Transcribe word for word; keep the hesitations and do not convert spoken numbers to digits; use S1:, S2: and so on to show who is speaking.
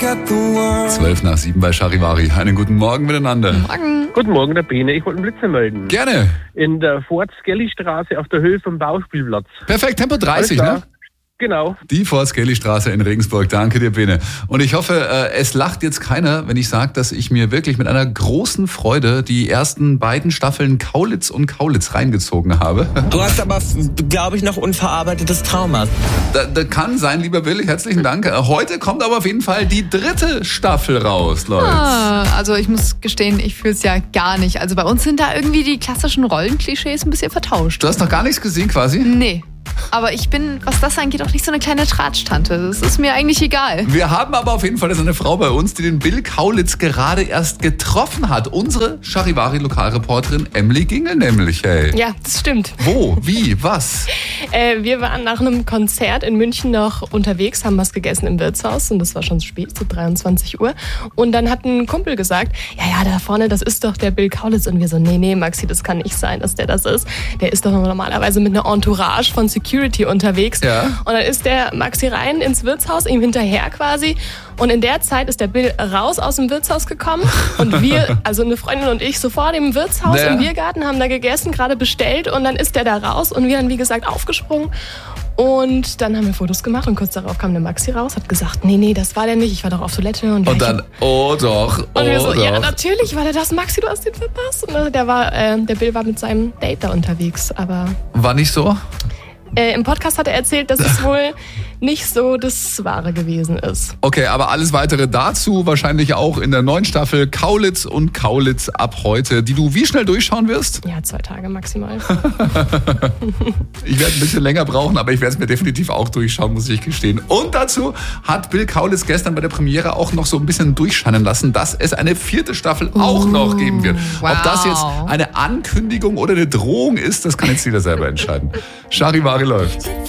S1: Zwölf nach sieben bei Charivari. Einen guten Morgen miteinander.
S2: Morgen.
S3: Guten Morgen, der Bene. Ich wollte einen Blitzer melden.
S1: Gerne.
S3: In der Fort-Skelly-Straße auf der Höhe vom Bauspielplatz.
S1: Perfekt, Tempo dreißig,
S3: Alles
S1: ne?
S3: klar. Genau.
S1: Die Fort-Skelly-Straße in Regensburg. Danke dir, Bene. Und ich hoffe, äh, es lacht jetzt keiner, wenn ich sage, dass ich mir wirklich mit einer großen Freude die ersten beiden Staffeln Kaulitz und Kaulitz reingezogen habe.
S4: Du hast aber, glaube ich, noch unverarbeitetes Trauma.
S1: Da, da kann sein, lieber Willi, herzlichen Dank. Äh, Heute kommt aber auf jeden Fall die dritte Staffel raus, Leute.
S2: Ah, also ich muss gestehen, ich fühle es ja gar nicht. Also bei uns sind da irgendwie die klassischen Rollenklischees ein bisschen vertauscht.
S1: Du hast noch gar nichts gesehen quasi?
S2: Nee. Aber ich bin, was das angeht, auch nicht so eine kleine Tratsch-Tante. Das ist mir eigentlich egal.
S1: Wir haben aber auf jeden Fall so eine Frau bei uns, die den Bill Kaulitz gerade erst getroffen hat. Unsere Charivari-Lokalreporterin Emily Gingel nämlich, hey.
S5: Ja, das stimmt.
S1: Wo? Wie? Was?
S5: Äh, wir waren nach einem Konzert in München noch unterwegs, haben was gegessen im Wirtshaus und das war schon spät, so dreiundzwanzig Uhr. Und dann hat ein Kumpel gesagt, ja, ja, da vorne, das ist doch der Bill Kaulitz. Und wir so, nee, nee, Maxi, das kann nicht sein, dass der das ist. Der ist doch normalerweise mit einer Entourage von Security unterwegs.
S1: Ja.
S5: Und dann ist der Maxi rein ins Wirtshaus, ihm hinterher quasi. Und in der Zeit ist der Bill raus aus dem Wirtshaus gekommen. Und wir, also eine Freundin und ich, sofort im Wirtshaus,
S1: Ja.
S5: im Biergarten, haben da gegessen, gerade bestellt. Und dann ist der da raus und wir dann, wie gesagt, aufgesprungen. Und dann haben wir Fotos gemacht und kurz darauf kam der Maxi raus, hat gesagt, nee, nee, das war der nicht, ich war doch auf Toilette. Und,
S1: Und
S5: ja,
S1: dann, oh doch, oh
S5: und wir so,
S1: doch.
S5: ja, natürlich war der das, Maxi, du hast den verpasst. Und der, war, äh, der Bill war mit seinem Date da unterwegs, aber
S1: War nicht so?
S5: äh, im Podcast hat er erzählt, dass es wohl nicht so das Wahre gewesen ist.
S1: Okay, aber alles weitere dazu wahrscheinlich auch in der neuen Staffel Kaulitz und Kaulitz ab heute, die du wie schnell durchschauen wirst?
S5: Ja, zwei Tage maximal.
S1: Ich werde ein bisschen länger brauchen, aber ich werde es mir definitiv auch durchschauen, muss ich gestehen. Und dazu hat Bill Kaulitz gestern bei der Premiere auch noch so ein bisschen durchscheinen lassen, dass es eine vierte Staffel auch noch geben wird.
S2: wow.
S1: Ob das jetzt eine Ankündigung oder eine Drohung ist, das kann jetzt jeder selber entscheiden. Charivari läuft.